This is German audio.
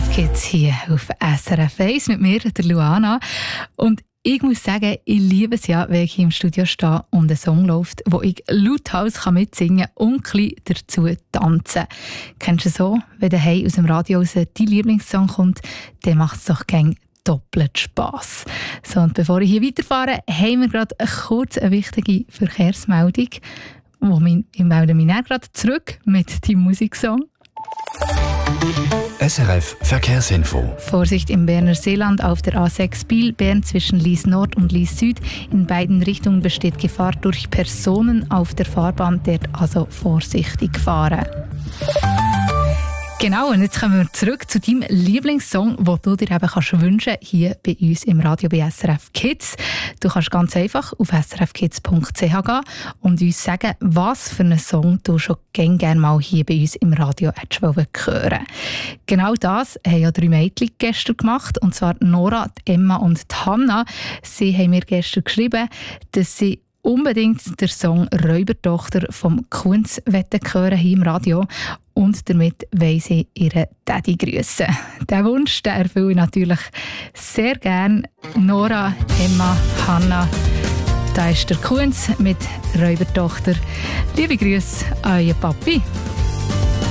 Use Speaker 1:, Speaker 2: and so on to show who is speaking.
Speaker 1: SRF Kids hier auf SRF 1 mit mir, der Luana. Und ich muss sagen, ich liebe es ja, wenn ich hier im Studio stehe und ein Song läuft, wo ich lauthals mitsingen und ein bisschen dazu tanzen. Kennst du es so, wenn daheim aus dem Radio raus dein Lieblingssong kommt, dann macht es doch gäng doppelt Spass. So, und bevor ich hier weiterfahre, haben wir gerade kurz eine wichtige Verkehrsmeldung. Ich melde mich dann gerade zurück mit deinem Musiksong.
Speaker 2: SRF Verkehrsinfo.
Speaker 1: Vorsicht im Berner Seeland auf der A6 Biel-Bern zwischen Lies Nord und Lies Süd. In beiden Richtungen besteht Gefahr durch Personen auf der Fahrbahn, dort also vorsichtig fahren. Genau, und jetzt kommen wir zurück zu deinem Lieblingssong, den du dir eben wünschen kannst, hier bei uns im Radio bei SRF Kids. Du kannst ganz einfach auf srfkids.ch gehen und uns sagen, was für einen Song du schon gerne mal hier bei uns im Radio hättest hören. Genau das haben ja 3 Mädchen gestern gemacht, und zwar Nora, Emma und Hanna. Sie haben mir gestern geschrieben, dass sie unbedingt den Song «Räubertochter» vom Kunz hören hier im Radio. Und damit wollen sie ihren Daddy grüssen. Diesen Wunsch erfülle ich natürlich sehr gerne. Nora, Emma, Hanna, da ist der Kunz mit «Räubertochter». Liebe Grüße an euren Papi.